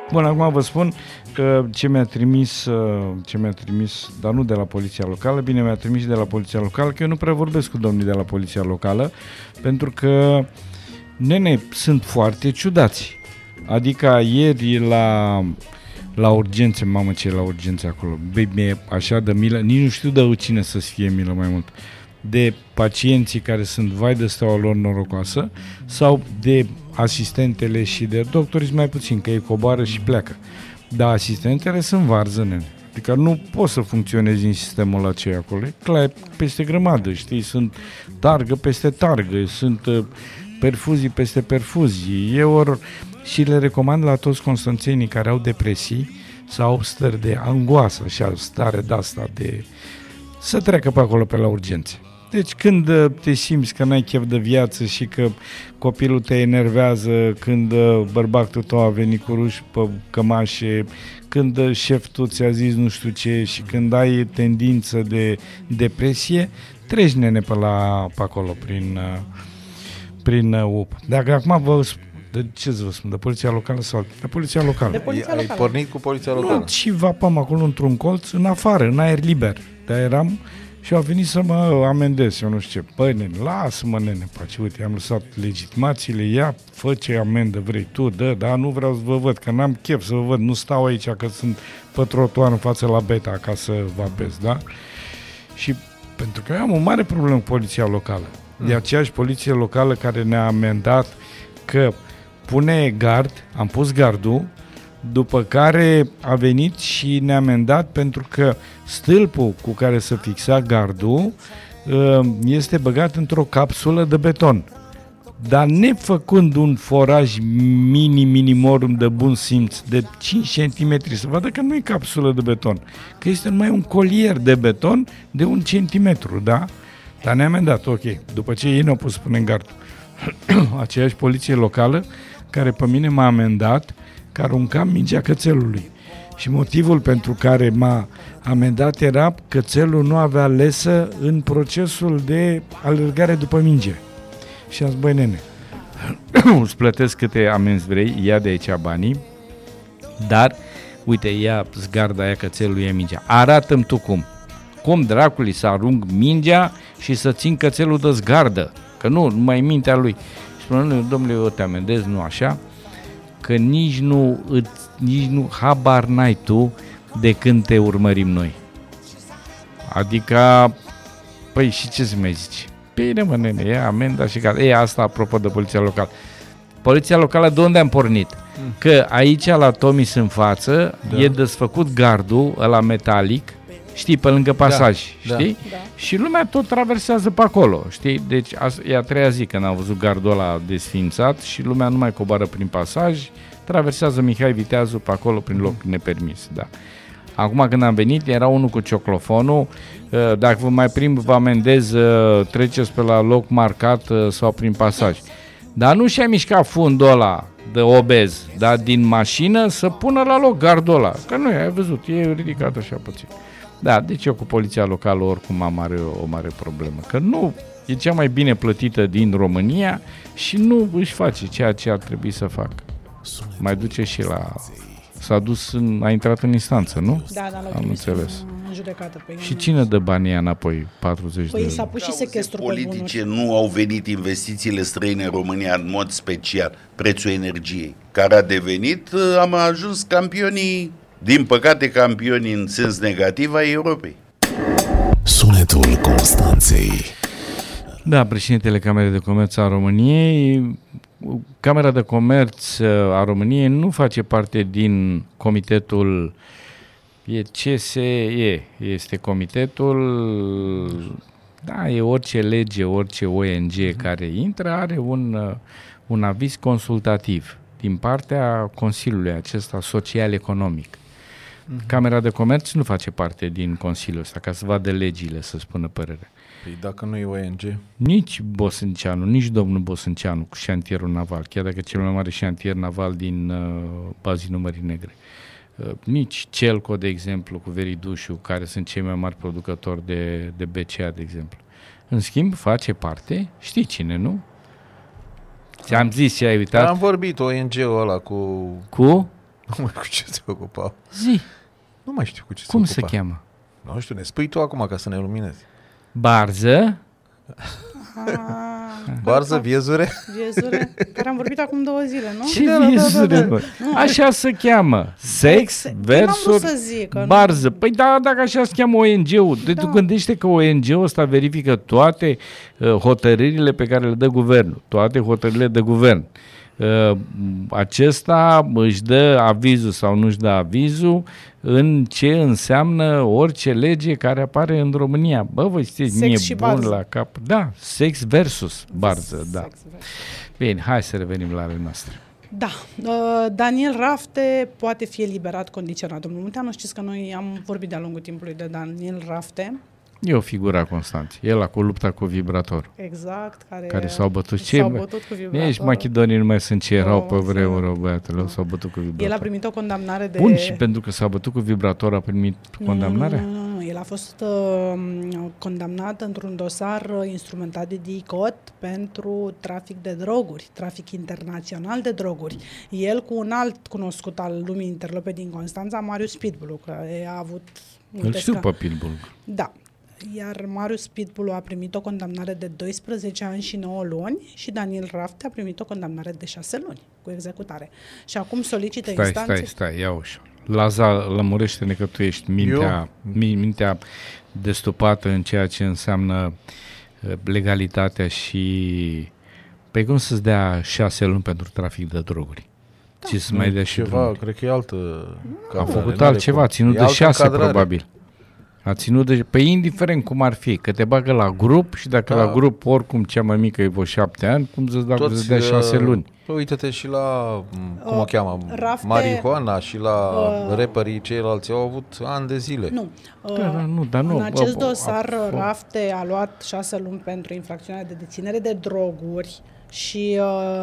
Bun, acum vă spun că ce mi-a trimis, dar nu de la poliția locală, bine, mi-a trimis de la poliția locală, că eu nu prea vorbesc cu domnii de la poliția locală, pentru că, nene, sunt foarte ciudați. Adică ieri la urgențe, mamă, ce e la urgențe acolo, băi, mi-e așa de milă, nici nu știu de cine să-ți fie milă mai mult, de pacienții care sunt vai de steaua lor norocoasă sau de asistentele și de doctori mai puțin, că ei coboară și pleacă. Dar asistentele sunt varză, nene. Adică nu poți să funcționezi în sistemul aceea acolo. E clar, peste grămadă, știi? Sunt targă peste targă, sunt perfuzii peste perfuzii. Și le recomand la toți constanțenii care au depresii sau stări de angoasă, așa, stare de-asta să treacă pe acolo pe la urgențe. Deci când te simți că n-ai chef de viață și că copilul te enervează, când bărbatul tău a venit cu ruși pe cămașe, când șeful tu ți-a zis nu știu ce și când ai tendință de depresie, treci, nene, pe acolo prin UP. Dacă acum de ce să vă spun? De poliția locală sau de poliția locală? Ai pornit cu poliția locală? Nu, și vapam acolo într-un colț, în afară, în aer liber. Dar eram și au venit să mă amendez, eu nu știu ce. Băi, nene, lasă-mă, nene, pace, uite, am lăsat legitimațiile, ia, fă ce amendă vrei tu, dar nu vreau să vă văd, că n-am chef să vă văd, nu stau aici că sunt pe trotuar în față la Beta ca să vă apez, da? Și pentru că eu am o mare problemă cu poliția locală. De aceeași poliție locală care ne-a amendat că pune gard, am pus gardul, după care a venit și ne-a amendat pentru că stâlpul cu care se fixa gardul este băgat într-o capsulă de beton. Dar nefăcând un foraj minimorum de bun simț de 5 cm, să vadă că nu e capsulă de beton, că este numai un colier de beton de 1 centimetru, da? Dar ne-a amendat, ok, după ce ei ne-au pus să punem gardul. Aceeași poliție locală care pe mine m-a amendat că aruncam mingea cățelului. Și motivul pentru care m-a amendat era că cățelul nu avea lesă în procesul de alergare după minge. Și am zis, băi, nene, îți plătesc câte amenzi vrei, ia de aici banii, dar, uite, ia zgarda aia cățelului, ia mingea. Arată-mi tu cum. Cum dracului să arunc mingea și să țin cățelul de zgardă? Că nu mai mintea lui. Și spune, domnule, eu te amendez, nu așa, că nici nu habar n-ai tu de când te urmărim noi. Adică, păi și ce să mai zici? Bine, mă, nene, e amenda și gata. E asta apropo de poliția locală. Poliția locală de unde am pornit? Că aici la Tomis în față e desfăcut gardul ăla metalic, știi, pe lângă pasaj, știi? Da. Și lumea tot traversează pe acolo, știi? Deci e a treia zi când am văzut gardul ăla desființat și lumea nu mai coboară prin pasaj, traversează Mihai Viteazu pe acolo prin loc nepermis, da. Acum când am venit, era unul cu cioclofonul, dacă vă mai prim, vă amendez, treceți pe la loc marcat sau prin pasaj. Dar nu și-a mișcat fundul ăla de obez, dar din mașină să pună la loc gardul ăla, că nu ai văzut, e ridicat așa puțin. Da, deci eu cu poliția locală oricum am o mare problemă, că nu e cea mai bine plătită din România și nu își face ceea ce ar trebui să facă. Mai duce și a intrat în instanță, nu? Da, am înțeles. În judecată. Și cine dă banii înapoi? 40 de euro? S-a pus și sechestrul pe bunuri. Politice nu au venit investițiile străine în România în mod special, prețul energiei, care a devenit, am ajuns campionii, din păcate campionii în sens negativ ai Europei. Sunetul Constanței. Da, președintele Camerei de Comerț a României. Camera de Comerț a României nu face parte din comitetul CSE, este comitetul, da, e orice lege, orice ONG care intră are un aviz consultativ din partea Consiliului acesta social-economic. Camera de Comerț nu face parte din Consiliul ăsta, ca să vadă legile, să spună părerea. Păi dacă nu e ONG? Nici Bosânceanu, nici domnul Bosânceanu cu șantierul naval, chiar dacă e cel mai mare șantier naval din bazinul Mării Negre. Nici Celco, de exemplu, cu Veridușu, care sunt cei mai mari producători de BCA, de exemplu. În schimb, face parte, știi cine, nu? Ți-am zis și ai uitat. Am vorbit, ONG-ul ăla cu... Cu? Nu mai cu ce se ocupau. Zi, Nu mai știu cu ce cum se se ocupa. cheamă? Nu știu, ne spui tu acum ca să ne luminezi. Barză? Barză, viezure? Viezure, care am vorbit acum 2 zile, nu? Ce viezure, bă? Așa se cheamă. Sex N-am versus vrut să zic, că nu- barză. Păi da, dacă așa se cheamă ONG-ul. Deci tu gândește că ONG-ul ăsta verifică toate hotărârile pe care le dă guvernul. Toate hotărârile de guvern. Acesta își dă avizul sau nu își dă avizul în ce înseamnă orice lege care apare în România. Bă, voi știți, Sex mie și bun barză. la cap. Da, sex versus barză, da. Sex versus. Bine, hai să revenim la ale noastre. Da, Daniel Rafte poate fi eliberat condiționat. Domnul Munteanu, știți că noi am vorbit de-a lungul timpului de Daniel Rafte. E o figură a Constanței. El a cu lupta cu vibrator. Exact, Care s-au bătut. Ce, s-au bă? bătut cu vibrator. Nici machedonii nu mai sunt ce erau pe O, vremuri, băiatele, s-au bătut cu vibrator. El a primit o condamnare de... Bun, și pentru că s-a bătut cu vibrator a primit condamnarea? Nu. El a fost condamnat într-un dosar instrumentat de DICOT pentru trafic de droguri, trafic internațional de droguri. El cu un alt cunoscut al lumii interlope din Constanța, Marius Pitbull, că a avut... Îl știu pe Pitbull. Da. Iar Marius Pitbull a primit o condamnare de 12 ani și 9 luni și Daniel Rafte a primit o condamnare de 6 luni cu executare. Și acum solicită instanțe... Stai, ia ușor. Laza, lămurește-ne că tu ești mintea destupată în ceea ce înseamnă legalitatea și... Păi cum să-ți dea 6 luni pentru trafic de droguri? Ce să mai dea și Ceva, drumuri? cred că e altă A cadrare, făcut n-are altceva, cum. a ținut E de altă 6 încadrare. probabil. A ținut de... Păi indiferent cum ar fi, că te bagă la grup și dacă Da. la grup oricum cea mai mică e vreo 7 ani, cum să-ți dea 6 luni? Uite-te și la, cum o cheamă, Rafte- Marihuana și la rapperii ceilalți au avut ani de zile. Nu. Dar nu. În acest dosar, Rafte a luat 6 luni pentru infracțiunea de deținere de droguri și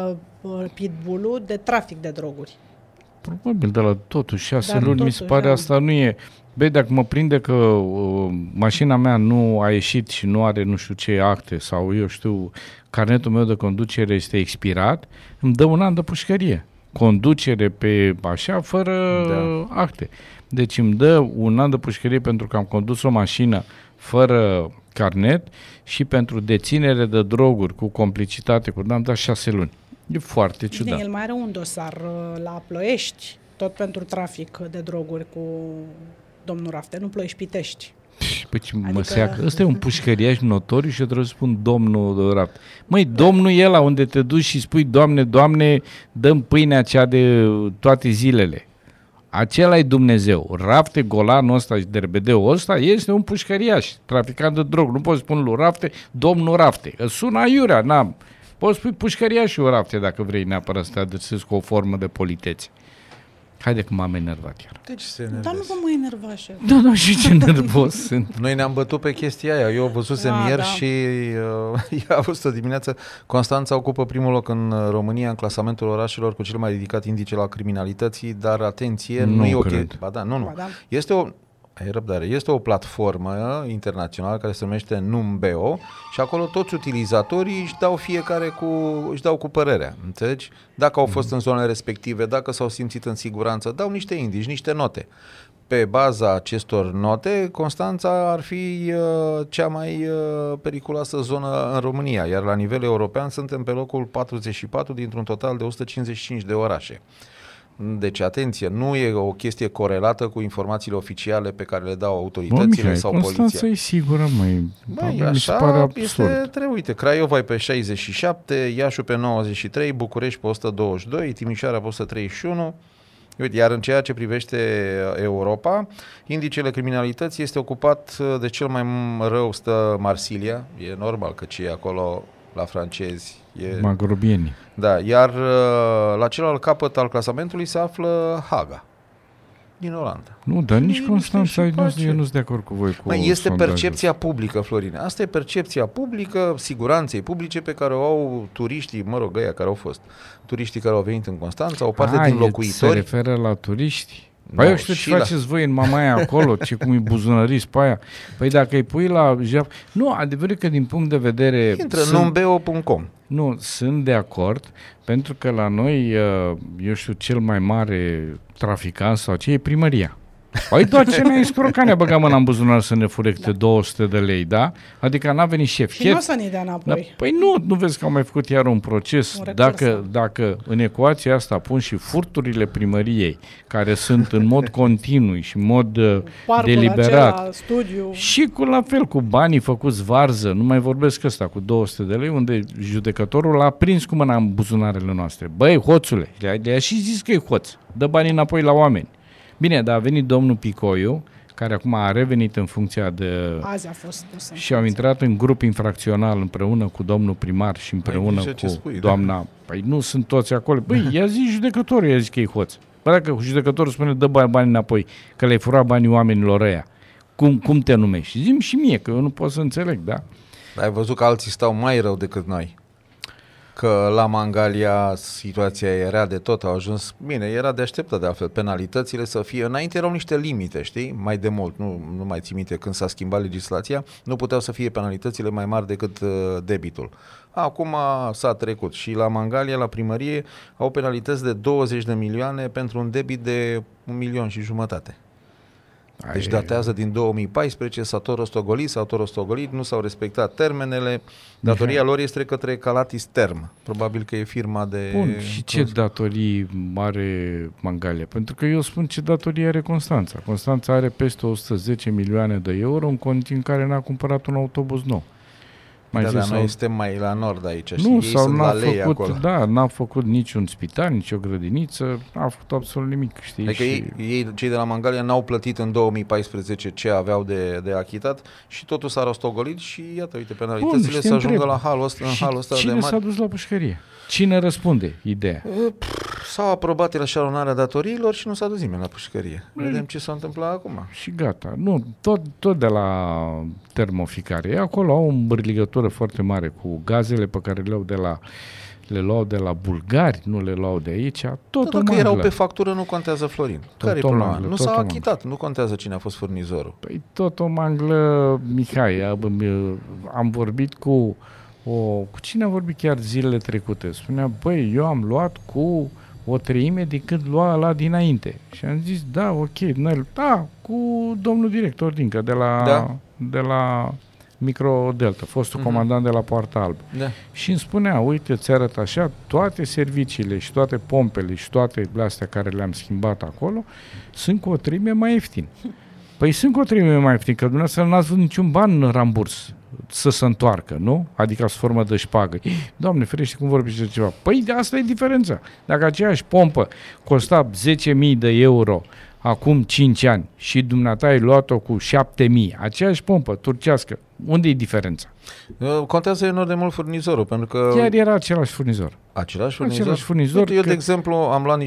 Pitbull de trafic de droguri. Probabil de la totuși 6 Dar luni, mi se totuși, pare da. asta nu e... Băi, dacă mă prinde că mașina mea nu a ieșit și nu are nu știu ce acte sau eu știu, carnetul meu de conducere este expirat, îmi dă 1 an de pușcărie. Conducere pe așa, fără acte. Deci îmi dă 1 an de pușcărie pentru că am condus o mașină fără carnet și pentru deținere de droguri cu complicitate, am dat 6 luni. E foarte ciudat. Bine, el mai are un dosar la Ploiești, tot pentru trafic de droguri cu domnul Rafte, nu Ploiești, Pitești. Păi ce mă seacă? Ăsta e un pușcăriaș notoriu și eu trebuie să spun domnul Rafte. Măi, domnul e ăla unde te duci și spui, Doamne, Doamne, dăm pâinea cea de toate zilele. Acela e Dumnezeu. Rafte, golanul ăsta și derbedeul ăsta este un pușcăriaș, traficant de drog. Nu poți spune lui Rafte, domnul Rafte. Sună aiurea, n-am. Poți spui pușcăriașul Rafte dacă vrei neapărat să te adresezi cu o formă de politețe. Haide că m-am enervat iar. Deci se Dar nu enervezi. vă mai enerva așa. Da, și ce nervos sunt. Noi ne-am bătut pe chestia aia. Eu văzusem ieri și ea a fost o dimineață. Constanța ocupă primul loc în România în clasamentul orașelor cu cel mai ridicat indice la criminalității, dar atenție, nu e o cred. chestie. Ba da, nu. Ba da. Este o ai răbdare. Este o platformă internațională care se numește Numbeo și acolo toți utilizatorii își dau cu părerea, înțelegi? Dacă au fost în zonele respective, dacă s-au simțit în siguranță, dau niște indici, niște note. Pe baza acestor note, Constanța ar fi cea mai periculoasă zonă în România, iar la nivel european suntem pe locul 44 dintr-un total de 155 de orașe. Deci, atenție, nu e o chestie corelată cu informațiile oficiale pe care le dau autoritățile sau poliția. Constanța e sigură, măi. Băi, Mi se pare așa absurd. uite, Craiova e pe 67, Iașu pe 93, București pe 122, Timișoara pe 131. Uite, iar în ceea ce privește Europa, indicele criminalității este ocupat de cel mai rău, stă Marsilia, e normal că ce e acolo la francezi. Magrobieni. Da, iar la celălalt capăt al clasamentului se află Haga, din Olanda. Nu, dar nici Liniște Constanța, și pace. eu nu sunt de acord cu voi. Este sondajul. percepția publică, Florine. Asta e percepția publică, siguranței publice pe care o au turiștii, turiștii care au venit în Constanța, o parte din Se locuitori. referă la turiști? Păi eu știu ce faceți voi în Mamaia acolo, ce cum îi buzunăriți pe aia. Păi dacă îi pui la Jaf... Nu, adevărul că din punct de vedere... Intră în numbeo.com. Nu, sunt de acord, pentru că la noi, eu știu, cel mai mare traficant sau ce e primăria. Păi doar ce ne-ai scrocat, ne-a băgat mâna în buzunar să ne fure câte 200 de lei, da? Adică n-a venit șef. Și nu o să ne dea înapoi. Da, păi nu vezi că au mai făcut iar un proces. Dacă în ecuația asta pun și furturile primăriei, care sunt în mod continuu și în mod deliberat, acela, studiu. și la fel cu banii făcuți varză, nu mai vorbesc ăsta cu 200 de lei, unde judecătorul l-a prins cu mâna în buzunarele noastre. Băi, hoțule, le-a și zis că e hoț, dă banii înapoi la oameni. Bine, dar a venit domnul Picoiu, care acum a revenit în funcția de... Azi a fost dus și au intrat în grup infracțional împreună cu domnul primar și împreună cu doamna... Da. Păi nu sunt toți acolo. Băi, i-a zis judecătorul, i-a zis că e hoț. Bă, dacă judecătorul spune, dă bani înapoi, că le-ai furat banii oamenilor ăia, cum te numești? Zi-mi și mie, că eu nu pot să înțeleg, da? Ai văzut că alții stau mai rău decât noi. Că la Mangalia situația era de tot, au ajuns, bine, era de așteptat de altfel, penalitățile să fie, înainte erau niște limite, știi, mai de mult, nu mai țin minte când s-a schimbat legislația, nu puteau să fie penalitățile mai mari decât debitul. Acum s-a trecut și la Mangalia, la primărie, au penalități de 20 de milioane pentru un debit de 1,5 milion. Deci datează din 2014, s-au tot rostogolit, nu s-au respectat termenele, datoria lor este către Calatis Term, probabil că e firma de... Bun, și ce datorii are Mangalia? Pentru că eu spun ce datorii are Constanța. Constanța are peste 110 milioane de euro în condiții în care n-a cumpărat un autobuz nou. Dar noi suntem mai la nord aici, știi? Nu, ei sau sunt n-a la lei făcut, acolo. da, n-a făcut niciun spital, nici o grădiniță, n-a făcut absolut nimic, știi? Adică ei, cei de la Mangalia, n-au plătit în 2014 ce aveau de achitat și totul s-a rostogolit și iată, uite, penalitățile să ajungă la halul ăsta de mare. Cine s-a dus la pușcărie? Cine răspunde ideea? S-au aprobat eșalonarea datoriilor și nu s-a dus nimeni la pușcărie. Vedem ce s-a întâmplat acum. Și gata. Nu, tot de la termoficare. Acolo au o îmbârligătură foarte mare cu gazele pe care le luau de la bulgari, nu le luau de aici. Dacă erau pe factură, nu contează, Florin. Care e problema? Nu s-a achitat, nu contează cine a fost furnizorul. Păi tot o manglă, Mihai. Am vorbit cu cine a vorbit chiar zilele trecute? Spunea, băi, eu am luat cu 1/3 decât lua ăla dinainte. Și am zis, da, ok, cu domnul director Dincă de la Microdelta, fostul comandant de la Poarta Albă. Da. Și îmi spunea, uite, îți arăt așa, toate serviciile și toate pompele și toate astea care le-am schimbat acolo sunt cu 1/3 mai ieftin. Păi sunt cu 1/3 mai ieftin, că dumneavoastră n-ați văzut niciun ban în ramburs să se întoarcă, nu? Adică sub formă de șpagă. Doamne ferește, cum vorbiți de ceva? Păi de asta e diferența. Dacă aceeași pompă costa 10.000 de euro acum 5 ani și dumneata ai luat-o cu 7.000, aceeași pompă turcească, unde e diferența? Contează enorm de mult furnizorul, pentru că... Chiar era același furnizor. Același furnizor? Eu, de exemplu, am luat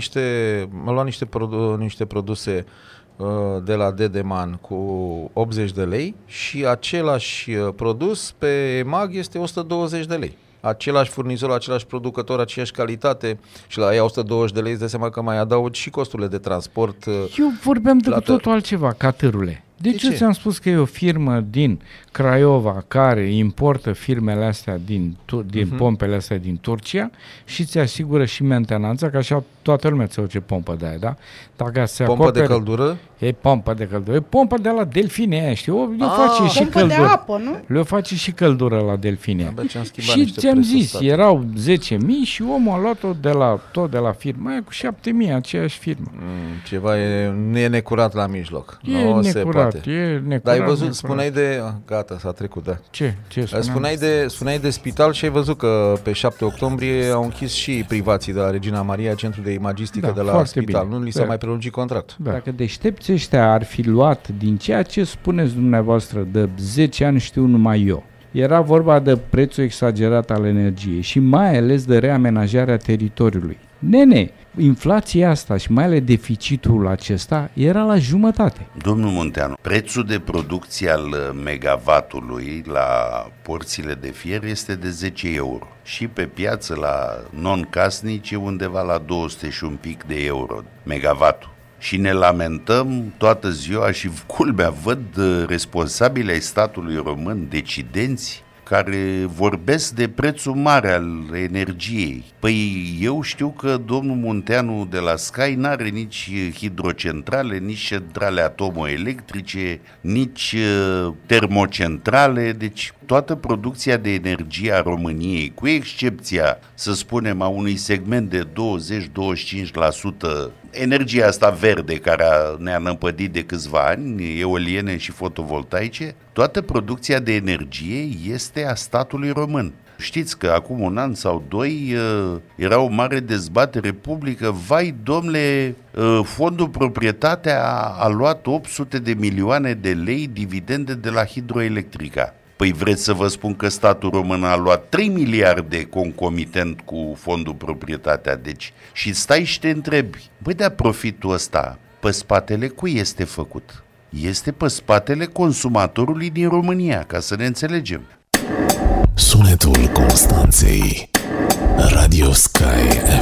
niște produse de la Dedeman cu 80 de lei și același produs pe EMAG este 120 de lei. Același furnizor, același producător, aceeași calitate și la ea 120 de lei îți dai seama că mai adaug și costurile de transport. Eu vorbeam de totul altceva, catârule. Deci eu ți-am spus că e o firmă din Craiova care importă firmele astea din pompele astea din Turcia și ți asigură și mentenanța, că așa toată lumea ți ce pompă de aia, da? Dacă se pompă de căldură? E pompă de căldură. E pompă de la Delfine aia, știu? Le face și căldură. De apă, nu? Le face și căldură la Delfine. Și ți-am zis, erau 10.000 și omul a luat-o tot de la firma aia cu 7.000, aceeași firmă. Ceva e necurat la mijloc. E necurat. Dar ai văzut, spuneai de... Gata, s-a trecut, da. Ce Spuneai de spital și ai văzut că pe 7 octombrie au închis și privații de la Regina Maria, centrul de imagistică de la spital. Bine. Nu li s-a mai prelungit contractul. Da. Dacă deștepți ăștia ar fi luat din ceea ce spuneți dumneavoastră de 10 ani, știu numai eu. Era vorba de prețul exagerat al energiei și mai ales de reamenajarea teritoriului. Inflația asta și mai ales deficitul acesta era la jumătate. Domnul Munteanu, prețul de producție al megawattului la porțile de fier este de 10 euro și pe piață la non-casnici e undeva la 200 și un pic de euro megawattul. și ne lamentăm toată ziua și culmea văd responsabili ai statului român, decidenți, care vorbesc de prețul mare al energiei. Păi eu știu că domnul Munteanu de la Sky n-are nici hidrocentrale, nici centrale atomoelectrice, nici termocentrale, deci toată producția de energie a României, cu excepția, să spunem, a unui segment de 20-25%, energia asta verde care ne-a năpădit de câțiva ani, eoliene și fotovoltaice, toată producția de energie este a statului român. Știți că acum un an sau doi era o mare dezbatere publică, vai domnule, Fondul Proprietatea a luat 800 de milioane de lei dividende de la Hidroelectrica. Păi vreți să vă spun că statul român a luat 3 miliarde concomitent cu Fondul Proprietatea, deci, și stai și te întrebi, băi, dar profitul ăsta pe spatele cui este făcut? Este pe spatele consumatorului din România, ca să ne înțelegem. Sunetul Constanței. Radio Sky